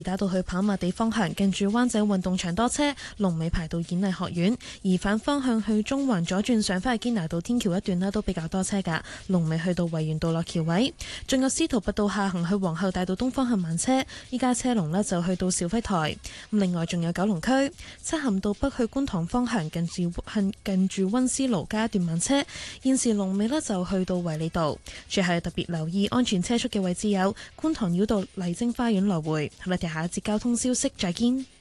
打到去跑馬地方向，近住灣仔運動場多車，龍尾排到演藝學院；而反方向去中環左轉上返去堅拿道天橋一段都比較多車㗎，龍尾去到維園道落橋位。仲有司徒拔道下行去皇后大道東方向慢車，依家車龍就去到肇輝台。另外仲有九龍區漆咸道北去觀塘方向，近住溫思勞街一段慢車，現時龍尾就去到衛理道。最後特別留意安全車速嘅位置有觀塘繞道麗晶花園來回。好啦，下一節交通消息再見。